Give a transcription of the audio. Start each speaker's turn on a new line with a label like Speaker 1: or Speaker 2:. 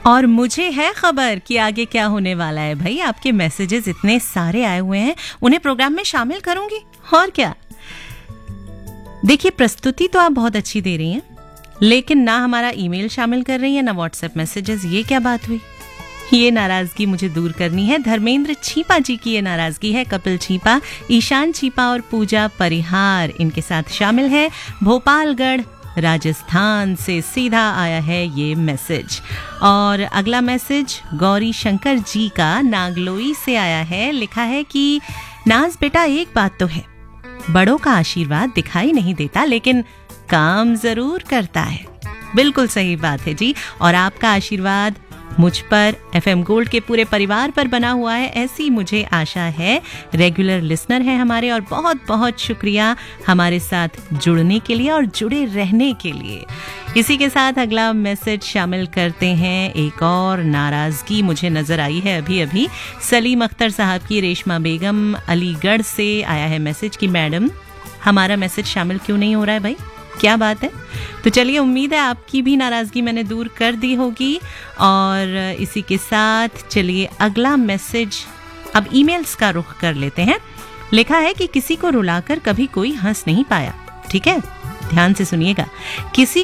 Speaker 1: और मुझे है खबर कि आगे क्या होने वाला है। भाई आपके मैसेजेस इतने सारे आए हुए हैं, उन्हें प्रोग्राम में शामिल करूंगी और क्या। देखिए, प्रस्तुति तो आप बहुत अच्छी दे रही हैं, लेकिन ना हमारा ईमेल शामिल कर रही है, ना व्हाट्सएप मैसेजेस। ये क्या बात हुई? ये नाराजगी मुझे दूर करनी है। धर्मेंद्र छीपा जी की ये नाराजगी है। कपिल छीपा, ईशान छीपा और पूजा परिहार इनके साथ शामिल है। भोपालगढ़ राजस्थान से सीधा आया है ये मैसेज। और अगला मैसेज गौरी शंकर जी का नागलोई से आया है। लिखा है कि नाज बेटा, एक बात तो है, बड़ों का आशीर्वाद दिखाई नहीं देता लेकिन काम जरूर करता है। बिल्कुल सही बात है जी। और आपका आशीर्वाद मुझ पर, एफएम गोल्ड के पूरे परिवार पर बना हुआ है, ऐसी मुझे आशा है। रेगुलर लिसनर हैं हमारे, और बहुत बहुत शुक्रिया हमारे साथ जुड़ने के लिए और जुड़े रहने के लिए। इसी के साथ अगला मैसेज शामिल करते हैं। एक और नाराजगी मुझे नजर आई है अभी सलीम अख्तर साहब की। रेशमा बेगम अलीगढ़ से आया है मैसेज कि मैडम, हमारा मैसेज शामिल क्यों नहीं हो रहा है भाई, क्या बात है? तो चलिए, उम्मीद है आपकी भी नाराजगी मैंने दूर कर दी होगी। और इसी के साथ चलिए अगला मैसेज, अब ईमेल्स का रुख कर लेते हैं। लिखा है कि किसी को रुलाकर कभी कोई हंस नहीं पाया। ठीक है, ध्यान से सुनिएगा। किसी